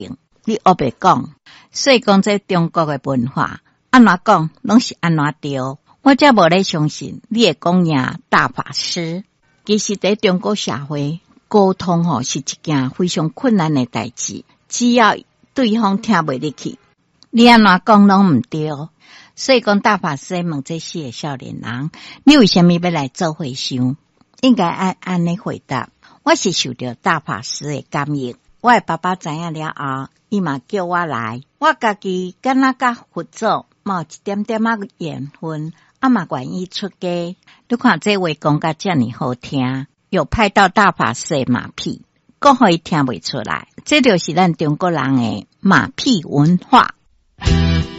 你学袂讲，所以讲这中国的文化，安怎讲拢是安怎对。我才无咧相信你会讲赢大法师。其实在中国社会，沟通是一件非常困难的代志，只要对方听袂入去，你安怎讲拢唔对。所以讲大法师问这四个少年人，你为什么要来做和尚？应该安尼回答，我是受到大法师的感应。我的爸爸知影了后，伊嘛叫我来，我家己敢若甲佛祖冒一点点缘分，嘛愿意出家。你看这话讲甲这么好听，又派到大法师的马屁，讲互伊听袂出来，这就是咱中国人的马屁文化。